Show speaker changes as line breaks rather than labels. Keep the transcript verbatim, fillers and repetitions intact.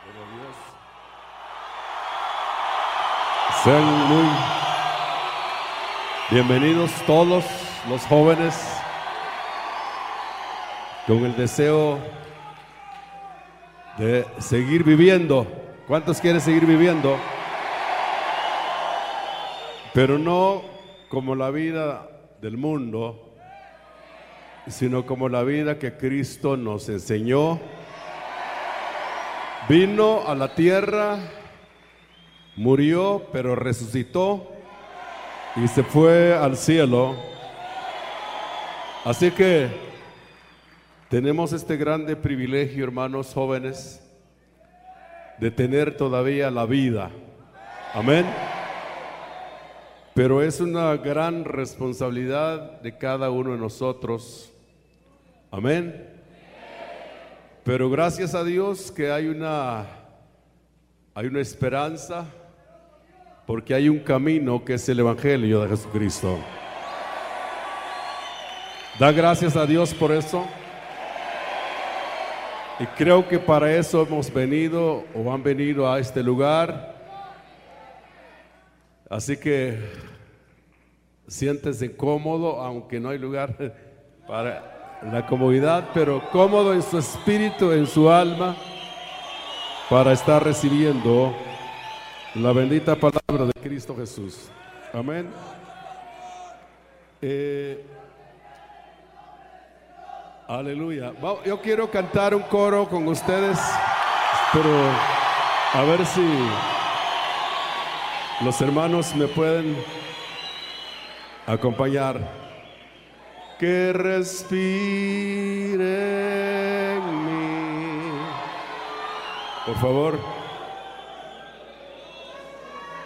Gloria a Dios. Sean muy bienvenidos todos los jóvenes con el deseo de seguir viviendo. ¿Cuántos quieren seguir viviendo? Pero no como la vida del mundo, sino como la vida que Cristo nos enseñó. Vino a la tierra, murió, pero resucitó y se fue al cielo. Así que tenemos este grande privilegio, hermanos jóvenes, de tener todavía la vida. Amén. Pero es una gran responsabilidad de cada uno de nosotros. Amén. Pero gracias a Dios que hay una, hay una esperanza, porque hay un camino que es el Evangelio de Jesucristo. Da gracias a Dios por eso. Y creo que para eso hemos venido o han venido a este lugar. Así que siéntese cómodo, aunque no hay lugar para la comodidad, pero cómodo en su espíritu, en su alma, para estar recibiendo la bendita palabra de Cristo Jesús. Amén. Eh, aleluya. Yo quiero cantar un coro con ustedes, pero a ver si los hermanos me pueden acompañar. Que respire en mí. Por favor.